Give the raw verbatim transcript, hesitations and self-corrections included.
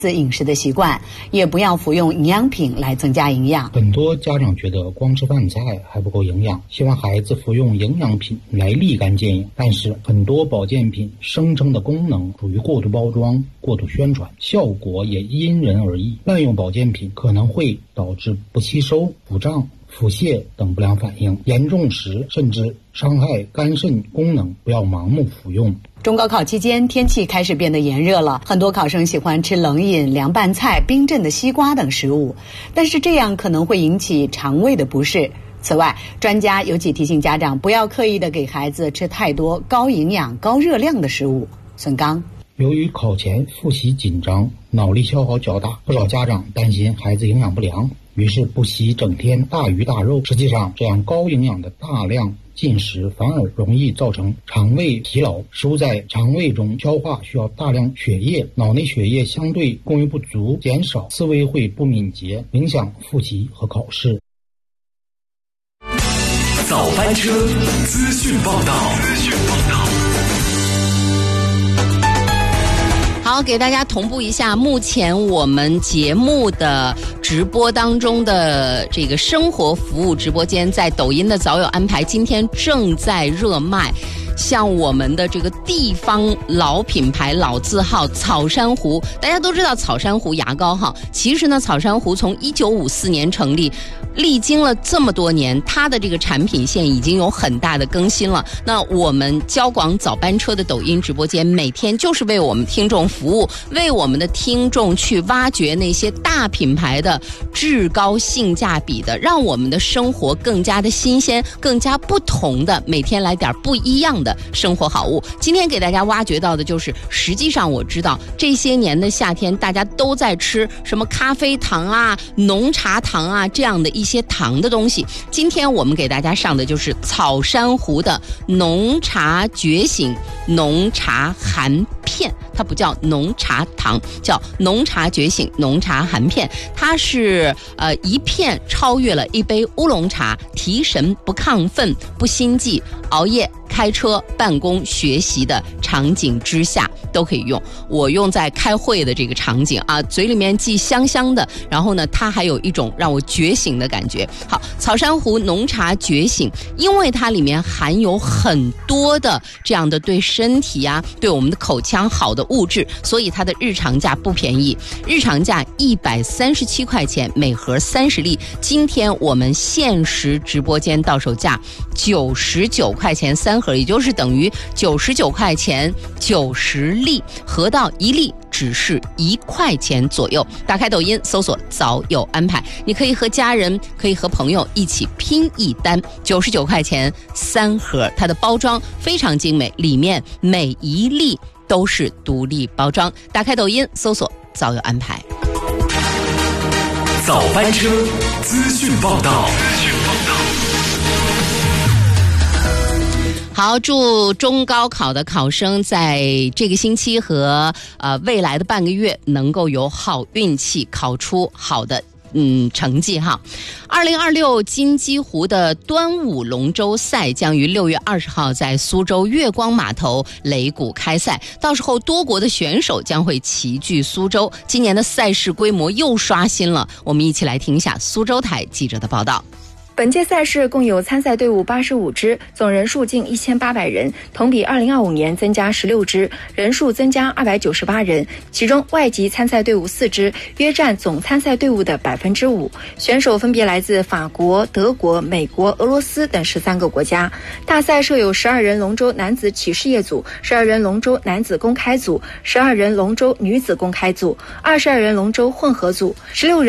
饮食的习惯，也不要服用营养品来增加营养。 很多家长觉得光吃饭菜还不够营养，希望孩子服用营养品来立竿见影。但是很多保健品声称的功能属于过度包装、过度宣传，效果也因人而异。滥用保健品可能会导致不吸收、腹胀、腹泻等不良反应，严重时甚至伤害肝肾功能，不要盲目服用。 中高考期间，天气开始变得炎热了，很多考生喜欢吃冷饮、凉拌菜、冰镇的西瓜等食物，但是这样可能会引起肠胃的不适。此外，专家尤其提醒家长不要刻意的给孩子吃太多高营养、高热量的食物。孙刚， 由于考前复习紧张，脑力消耗较大，不少家长担心孩子营养不良，于是不惜整天大鱼大肉。实际上，这样高营养的大量进食反而容易造成肠胃疲劳，食物在肠胃中消化需要大量血液，脑内血液相对供应不足，减少，思维会不敏捷，影响复习和考试。 早班车资讯报道，资讯报道。 好，给大家同步一下目前我们节目的直播当中的这个生活服务直播间，在抖音的早有安排，今天正在热卖。像我们的这个地方老品牌老字号草珊瑚，大家都知道草珊瑚牙膏哈，其实呢草珊瑚从一九五四年成立，历经了这么多年，它的这个产品线已经有很大的更新了。那我们交广早班车的抖音直播间每天就是为我们听众服务，为我们的听众去挖掘那些大品牌的至高性价比的，让我们的生活更加的新鲜，更加不同的，每天来点不一样的生活好物。今天给大家挖掘到的就是，实际上我知道这些年的夏天大家都在吃什么咖啡糖啊、浓茶糖啊这样的一些糖的东西。今天我们给大家上的就是草珊瑚的浓茶觉醒浓茶含片，它不叫浓茶糖，叫浓茶觉醒浓茶含片。它是呃一片超越了一杯乌龙茶，提神不亢奋不心悸，熬夜开车、办公、学习的场景之下都可以用。我用在开会的这个场景啊，嘴里面既香香的，然后呢，它还有一种让我觉醒的感觉。好，草珊瑚浓茶觉醒，因为它里面含有很多的这样的对身体啊、对我们的口腔好的物质，所以它的日常价不便宜，日常价一百三十七块钱，每盒三十粒。今天我们限时直播间到手价九十九块钱三盒，也就是等于九十九块钱九十粒，合到一粒只是一块钱左右。打开抖音搜索早有安排，你可以和家人可以和朋友一起拼一单，九十九块钱三盒，它的包装非常精美，里面每一粒都是独立包装。打开抖音搜索早有安排。 早班车资讯报道，资讯报道。 好，祝中高考的考生在这个星期和呃未来的半个月能够有好运气，考出好的嗯成绩哈。二零二六金鸡湖的端午龙舟赛将于六月二十号在苏州月光码头擂鼓开赛，到时候多国的选手将会齐聚苏州。今年的赛事规模又刷新了，我们一起来听一下苏州台记者的报道。 本届赛事共有参赛队伍八十五支，总人数近一千八百人，同比二零二五年增加十六支，人数增加二百九十八人。其中外籍参赛队伍四支，约占总参赛队伍的百分之五。选手分别来自法国、德国、美国、俄罗斯等十三个国家。大赛设有十二人龙舟男子企事业组、十二人龙舟男子公开组、十二人龙舟女子公开组、二十二人龙舟混合组、十六人